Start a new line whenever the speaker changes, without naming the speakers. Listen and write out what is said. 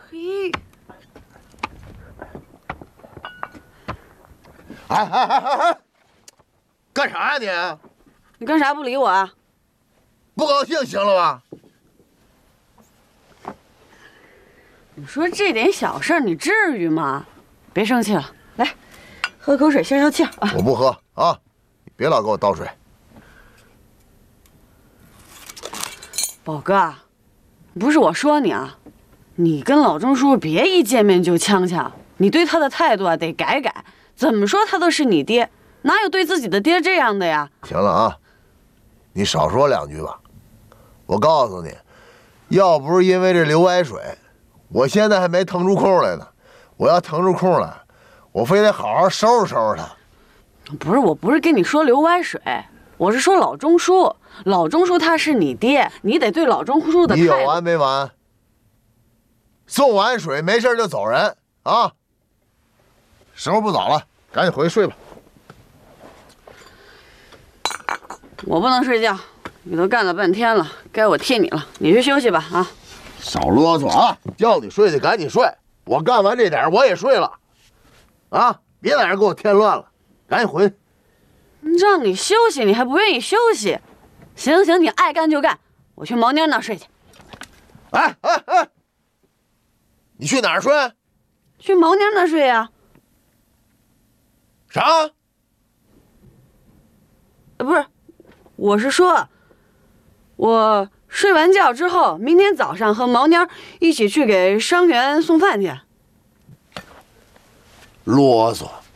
嘿，
哎，干啥呀你？
你干啥不理我啊？
不高兴行了吧？
你说这点小事你至于吗？别生气了，来，喝口水消消气啊。
我不喝啊，你别老给我倒水。
宝哥，不是我说你啊，你跟老钟叔别一见面就呛呛，你对他的态度啊得改改。怎么说他都是你爹，哪有对自己的爹这样的呀？
行了啊，你少说两句吧。我告诉你，要不是因为这刘歪水，我现在还没腾出空来呢。我要腾出空来，我非得好好收拾收拾他。
不是，我不是跟你说刘歪水，我是说老钟叔。老钟叔他是你爹，你得对老钟叔的态度。
你有完没完？送完水没事就走人啊！时候不早了，赶紧回去睡吧。
我不能睡觉，你都干了半天了，该我替你了。你去休息吧啊！
少啰嗦啊！叫你睡就赶紧睡，我干完这点我也睡了。啊！别在这给我添乱了，赶紧回去。
让你休息，你还不愿意休息？行行，你爱干就干，我去毛蔫那睡去。
哎，你去哪儿睡？
去毛蔫那睡呀。
啥？
不是，我是说，我睡完觉之后，明天早上和毛蔫一起去给伤员送饭去。
啰嗦。